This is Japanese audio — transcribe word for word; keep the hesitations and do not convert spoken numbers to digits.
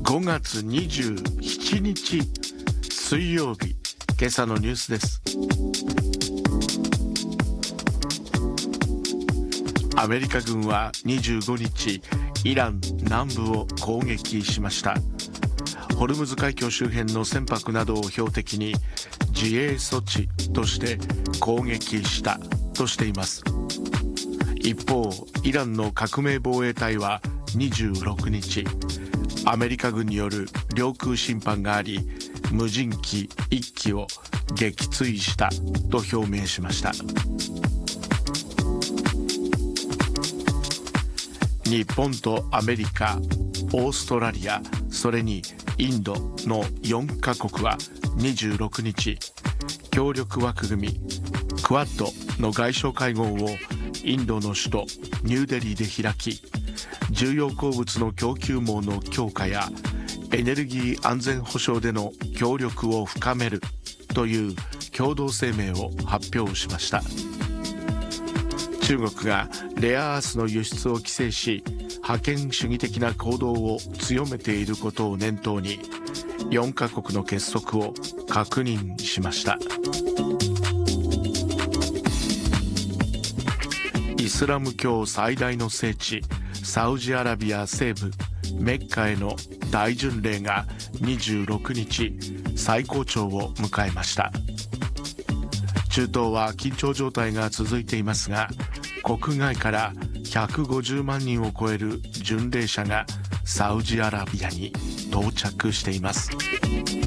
ごがつにじゅうしちにち水曜日、今朝のニュースです。アメリカ軍はにじゅうごにちイラン南部を攻撃しました。ホルムズ海峡周辺の船舶などを標的に自衛措置として攻撃したとしています。一方、イランの革命防衛隊はにじゅうろくにちアメリカ軍による領空侵犯があり、無人機いっきを撃墜したと表明しました。日本とアメリカ、オーストラリア、それにインドのよんかこくはにじゅうろくにち協力枠組みクアッドの外相会合をインドの首都ニューデリーで開き、重要鉱物の供給網の強化やエネルギー安全保障での協力を深めるという共同声明を発表しました。中国がレアアースの輸出を規制し、覇権主義的な行動を強めていることを念頭に、よんかこくの結束を確認しました。イスラム教最大の聖地、サウジアラビア西部メッカへの大巡礼がにじゅうろくにち最高潮を迎えました。中東は緊張状態が続いていますが、国外からひゃくごじゅうまんにんを超える巡礼者がサウジアラビアに到着しています。